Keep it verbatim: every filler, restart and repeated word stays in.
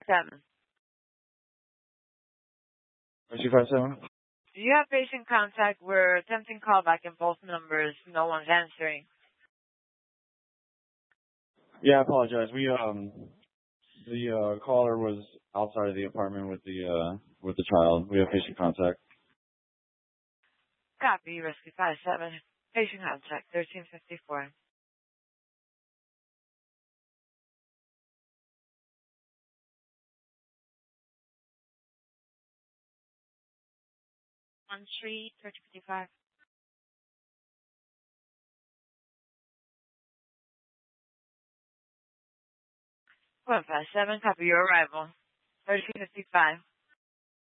seven. two five seven? Do you have patient contact? We're attempting callback in both numbers. No one's answering. Yeah, I apologize. We, um, the, uh, caller was outside of the apartment with the, uh, with the child. We have patient contact. Copy, Rescue five seven. Patient contact, thirteen fifty-four. One three, thirteen fifty-five. one five seven, copy your arrival. thirteen fifty-five.